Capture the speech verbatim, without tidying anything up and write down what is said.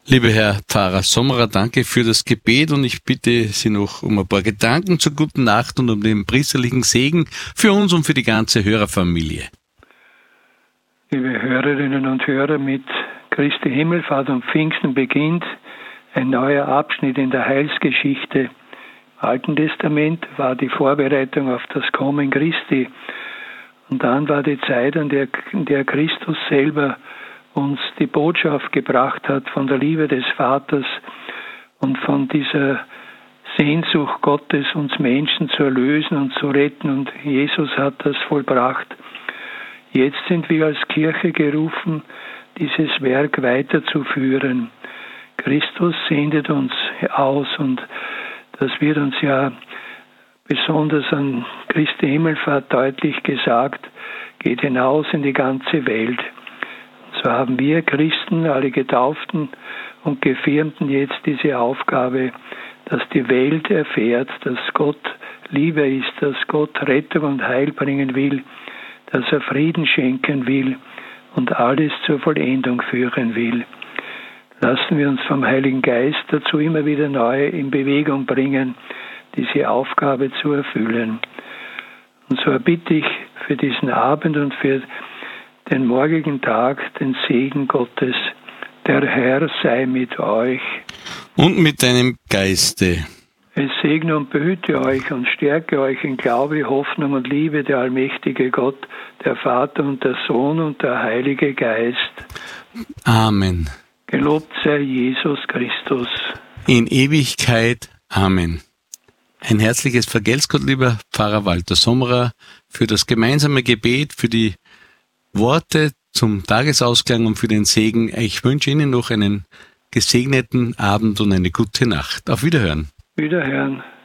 Lieber Herr Pfarrer Sommerer, danke für das Gebet und ich bitte Sie noch um ein paar Gedanken zur guten Nacht und um den priesterlichen Segen für uns und für die ganze Hörerfamilie. Liebe Hörerinnen und Hörer, mit Christi Himmelfahrt und Pfingsten beginnt ein neuer Abschnitt in der Heilsgeschichte. Im Alten Testament war die Vorbereitung auf das Kommen Christi. Und dann war die Zeit, an der, in der Christus selber uns die Botschaft gebracht hat von der Liebe des Vaters und von dieser Sehnsucht Gottes, uns Menschen zu erlösen und zu retten. Und Jesus hat das vollbracht. Jetzt sind wir als Kirche gerufen, dieses Werk weiterzuführen. Christus sendet uns aus und das wird uns ja besonders an Christi Himmelfahrt deutlich gesagt, geht hinaus in die ganze Welt. So haben wir Christen, alle Getauften und Gefirmten jetzt diese Aufgabe, dass die Welt erfährt, dass Gott Liebe ist, dass Gott Rettung und Heil bringen will, dass er Frieden schenken will und alles zur Vollendung führen will. Lassen wir uns vom Heiligen Geist dazu immer wieder neu in Bewegung bringen, diese Aufgabe zu erfüllen. Und so erbitte ich für diesen Abend und für den morgigen Tag den Segen Gottes. Der Herr sei mit euch. Und mit deinem Geiste. Es segne und behüte euch und stärke euch in Glaube, Hoffnung und Liebe der allmächtige Gott, der Vater und der Sohn und der Heilige Geist. Amen. Gelobt sei Jesus Christus. In Ewigkeit. Amen. Ein herzliches Vergelt's Gott, lieber Pfarrer Walter Sommerer, für das gemeinsame Gebet, für die Worte zum Tagesausklang und für den Segen. Ich wünsche Ihnen noch einen gesegneten Abend und eine gute Nacht. Auf Wiederhören. Wiederhören.